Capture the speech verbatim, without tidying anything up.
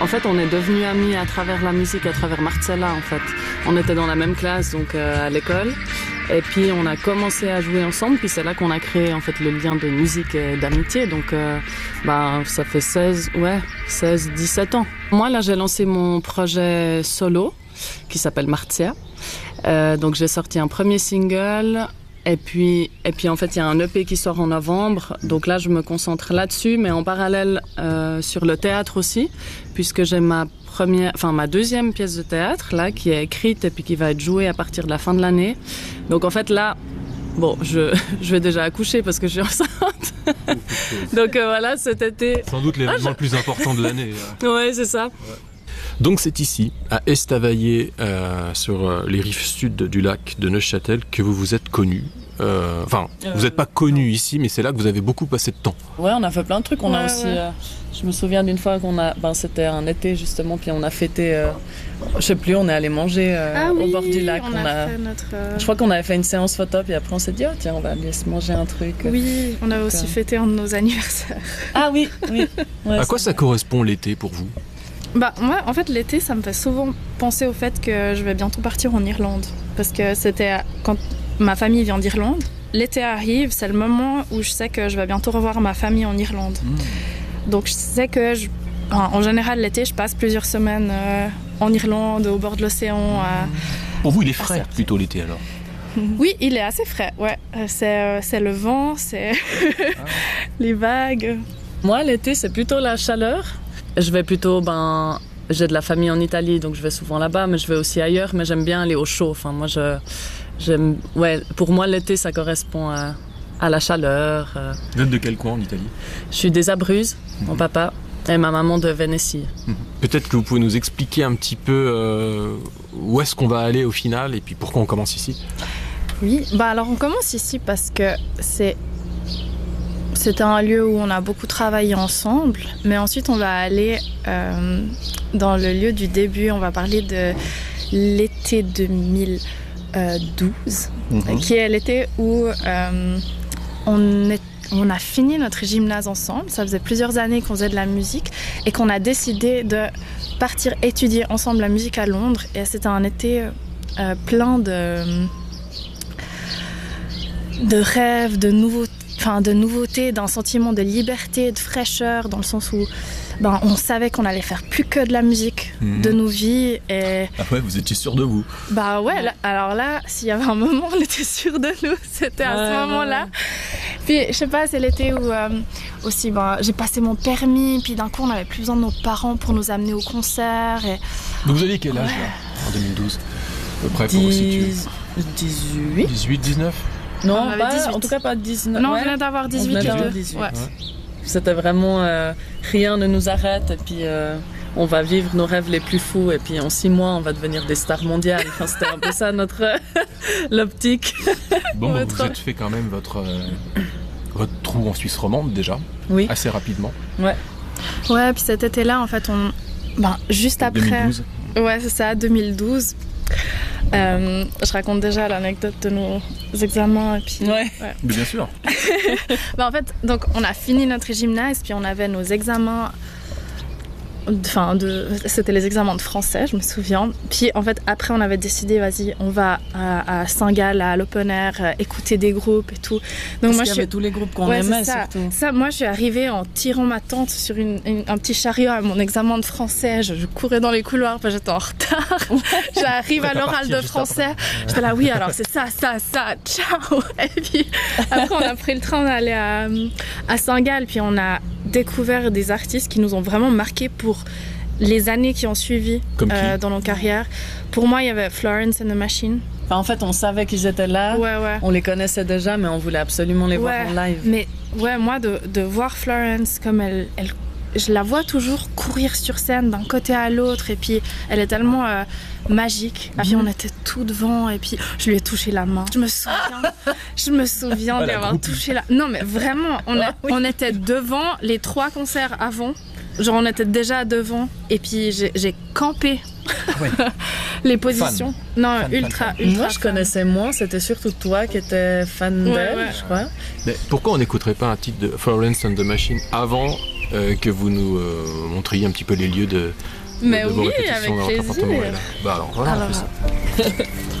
En fait, on est devenus amis à travers la musique, à travers Marcella, en fait. On était dans la même classe, donc euh, à l'école. Et puis, on a commencé à jouer ensemble. Puis, c'est là qu'on a créé, en fait, le lien de musique et d'amitié. Donc, euh, bah, ça fait seize, ouais, seize, dix-sept ans. Moi, là, j'ai lancé mon projet solo, qui s'appelle Martia. Euh, donc, j'ai sorti un premier single. Et puis, et puis en fait, il y a un E P qui sort en novembre. Donc là, je me concentre là-dessus, mais en parallèle euh, sur le théâtre aussi, puisque j'ai ma première, enfin ma deuxième pièce de théâtre là, qui est écrite et puis qui va être jouée à partir de la fin de l'année. Donc en fait là, bon, je je vais déjà accoucher parce que je suis enceinte. Donc euh, voilà, cet été. Sans doute l'événement ah, je... le plus important de l'année. Ouais, c'est ça. Ouais. Donc c'est ici, à Estavayer, euh, sur euh, les rives sud du lac de Neuchâtel, que vous vous êtes connus. Euh, enfin, euh, vous n'êtes pas connus ici, mais c'est là que vous avez beaucoup passé de temps. Ouais, on a fait plein de trucs. On ouais, a aussi, ouais. euh, je me souviens d'une fois qu'on a, ben c'était un été justement, puis on a fêté, euh, je sais plus, on est allé manger euh, ah, au oui, bord du lac. On, on a a, fait notre, euh... je crois qu'on avait fait une séance photo, puis après on s'est dit, oh tiens, on va aller se manger un truc. Oui, on a Donc, aussi euh... fêté un de nos anniversaires. Ah oui, oui. Ouais, à quoi ça vrai. correspond l'été pour vous? Bah moi en fait l'été ça me fait souvent penser au fait que je vais bientôt partir en Irlande parce que c'était quand ma famille vient d'Irlande, l'été arrive, c'est le moment où je sais que je vais bientôt revoir ma famille en Irlande. Mmh. Donc je sais que je, enfin, en général l'été je passe plusieurs semaines euh, en Irlande au bord de l'océan. À, pour vous il est frais plutôt l'été alors? Oui, il est assez frais, ouais. C'est, euh, c'est le vent, c'est ah. les vagues. Moi l'été c'est plutôt la chaleur. Je vais plutôt, ben, j'ai de la famille en Italie, donc je vais souvent là-bas, mais je vais aussi ailleurs, mais j'aime bien aller au chaud. Enfin, moi, je, j'aime, ouais, pour moi, l'été, ça correspond à, à la chaleur. Vous êtes de quel coin en Italie? Je suis des Abruzzes, mmh. mon papa, et ma maman de Vénétie. Mmh. Peut-être que vous pouvez nous expliquer un petit peu euh, où est-ce qu'on va aller au final, et puis pourquoi on commence ici? Oui, bah alors on commence ici parce que c'est C'était un lieu où on a beaucoup travaillé ensemble, mais ensuite on va aller euh, dans le lieu du début, on va parler de l'été deux mille douze, mmh. qui est l'été où euh, on, est, on a fini notre gymnase ensemble. Ça faisait plusieurs années qu'on faisait de la musique et qu'on a décidé de partir étudier ensemble la musique à Londres. Et c'était un été euh, plein de, de rêves, de nouveautés. Enfin, de nouveautés, d'un sentiment de liberté, de fraîcheur, dans le sens où ben, on savait qu'on allait faire plus que de la musique mmh. de nos vies. Et... Ah ouais, vous étiez sûr de vous? Bah ouais, là, alors là, s'il y avait un moment, on était sûr de nous, c'était à ouais, ce moment-là. Ouais. Puis, je sais pas, c'est l'été où euh, aussi, ben, j'ai passé mon permis, puis d'un coup, on n'avait plus besoin de nos parents pour nous amener au concert. Et... Donc vous aviez quel âge, ouais. là, en deux mille douze? À peu près, pour vous situer? dix-huit. dix-huit, dix-neuf? Non, pas, en tout cas pas dix-neuf. Non, ouais. on venait d'avoir dix-huit. On venait dix-huit. Ouais. Ouais. C'était vraiment euh, rien ne nous arrête et puis euh, on va vivre nos rêves les plus fous et puis en six mois on va devenir des stars mondiales. Enfin, c'était un peu ça notre l'optique. Bon, bah, vous avez fait quand même votre euh, votre trou en Suisse romande déjà. Oui. Assez rapidement. Ouais. Ouais, puis cet été-là en fait on, ben juste après. deux mille douze. Ouais, c'est ça, deux mille douze. Euh, je raconte déjà l'anecdote de nos examens et puis. Ouais. ouais. Mais bien sûr. bah en fait, donc on a fini notre gymnase puis on avait nos examens. Enfin, de, c'était les examens de français, je me souviens. Puis en fait, après, on avait décidé, vas-y, on va à, à Saint-Gall, à l'open air, euh, écouter des groupes et tout. Donc Parce moi, qu'il y je avait tous les groupes qu'on ouais, aimait, ça. surtout. Ça, moi, je suis arrivée en tirant ma tente sur une, une, un petit chariot à mon examen de français. Je, je courais dans les couloirs, parce que j'étais en retard. J'arrive à l'oral de français. J'étais là, oui, alors c'est ça, ça, ça, ciao. Et puis après, on a pris le train, on est allé à, à Saint-Gall, puis on a découvert des artistes qui nous ont vraiment marqués pour les années qui ont suivi euh, dans nos carrières. Pour moi, il y avait Florence and the Machine. Enfin, en fait, on savait qu'ils étaient là. Ouais, ouais. On les connaissait déjà, mais on voulait absolument les ouais, voir en live. Mais ouais, moi, de, de voir Florence comme elle, elle, je la vois toujours courir sur scène d'un côté à l'autre, et puis elle est tellement euh, magique. Et puis on était tout devant, et puis je lui ai touché la main. Je me souviens, je me souviens ah, de lui avoir touché la. Non, mais vraiment, on, a, ah, oui. on était devant les trois concerts avant. Genre on était déjà devant et puis j'ai, j'ai campé ouais. les positions. Fan. Non, fan, ultra, fan, fan. ultra. Moi je fan. connaissais moins, c'était surtout toi qui étais fan ouais, d'elle, ouais. je crois. Mais pourquoi on n'écouterait pas un titre de Florence and the Machine avant euh, que vous nous euh, montriez un petit peu les lieux de, de, Mais de vos oui, répétitions avec dans votre plaisir. appartement. Ouais, là. Bah alors voilà, Alors, on fait ça.